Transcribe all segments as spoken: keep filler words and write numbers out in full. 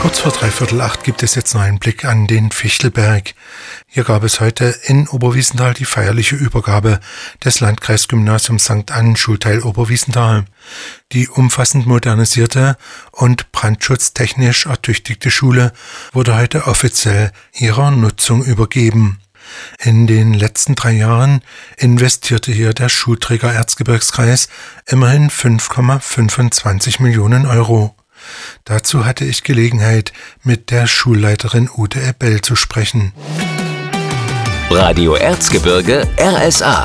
Kurz vor dreiviertel acht gibt es jetzt noch einen Blick an den Fichtelberg. Hier gab es heute in Oberwiesenthal die feierliche Übergabe des Landkreisgymnasiums Sankt Ann Schulteil Oberwiesenthal. Die umfassend modernisierte und brandschutztechnisch ertüchtigte Schule wurde heute offiziell ihrer Nutzung übergeben. In den letzten drei Jahren investierte hier der Schulträger Erzgebirgskreis immerhin fünf Komma fünfundzwanzig Millionen Euro. Dazu hatte ich Gelegenheit, mit der Schulleiterin Ute Ebell zu sprechen. Radio Erzgebirge R S A.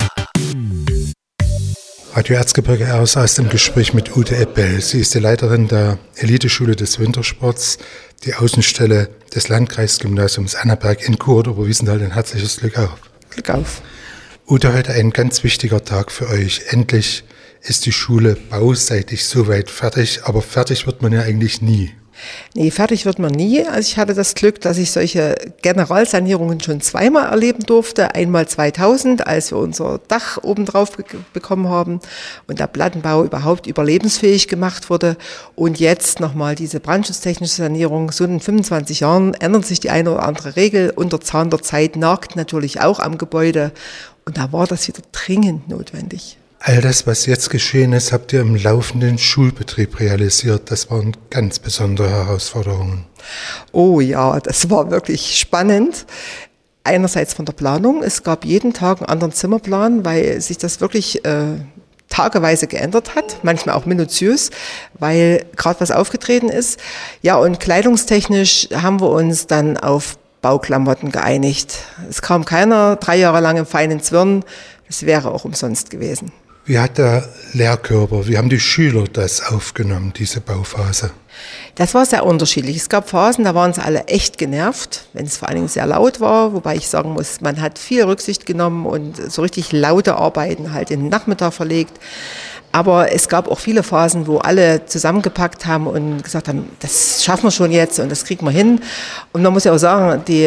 Radio Erzgebirge R S A ist im Gespräch mit Ute Ebell. Sie ist die Leiterin der Eliteschule des Wintersports, die Außenstelle des Landkreisgymnasiums Annaberg in Kurt, Oberwiesenthal. Ein herzliches Glück auf. Glück auf. Ute, heute ein ganz wichtiger Tag für euch. Endlich ist die Schule bauseitig soweit fertig, aber fertig wird man ja eigentlich nie. Nee, fertig wird man nie. Also ich hatte das Glück, dass ich solche Generalsanierungen schon zweimal erleben durfte. Einmal zweitausend, als wir unser Dach obendrauf be- bekommen haben und der Plattenbau überhaupt überlebensfähig gemacht wurde. Und jetzt nochmal diese brandschutztechnische Sanierung. So in fünfundzwanzig Jahren ändert sich die eine oder andere Regel. Unter Zahn der Zeit nagt natürlich auch am Gebäude. Und da war das wieder dringend notwendig. All das, was jetzt geschehen ist, habt ihr im laufenden Schulbetrieb realisiert. Das waren ganz besondere Herausforderungen. Oh ja, das war wirklich spannend. Einerseits von der Planung. Es gab jeden Tag einen anderen Zimmerplan, weil sich das wirklich äh, tageweise geändert hat. Manchmal auch minutiös, weil gerade was aufgetreten ist. Ja, und kleidungstechnisch haben wir uns dann auf Bauklamotten geeinigt. Es kam keiner drei Jahre lang im feinen Zwirn. Das wäre auch umsonst gewesen. Wie hat der Lehrkörper, wie haben die Schüler das aufgenommen, diese Bauphase? Das war sehr unterschiedlich. Es gab Phasen, da waren sie alle echt genervt, wenn es vor allen Dingen sehr laut war, wobei ich sagen muss, man hat viel Rücksicht genommen und so richtig laute Arbeiten halt in den Nachmittag verlegt. Aber es gab auch viele Phasen, wo alle zusammengepackt haben und gesagt haben, das schaffen wir schon jetzt und das kriegen wir hin. Und man muss ja auch sagen, die,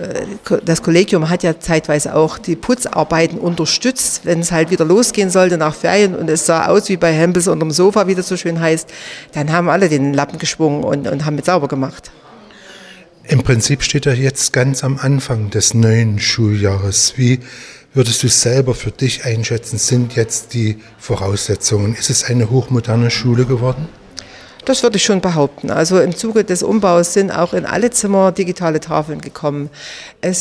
das Kollegium hat ja zeitweise auch die Putzarbeiten unterstützt, wenn es halt wieder losgehen sollte nach Ferien und es sah aus wie bei Hempels unterm Sofa, wie das so schön heißt, dann haben alle den Lappen geschwungen und, und haben mit sauber gemacht. Im Prinzip steht er jetzt ganz am Anfang des neuen Schuljahres. Wie würdest du selber für dich einschätzen, sind jetzt die Voraussetzungen? Ist es eine hochmoderne Schule geworden? Das würde ich schon behaupten. Also im Zuge des Umbaus sind auch in alle Zimmer digitale Tafeln gekommen. Es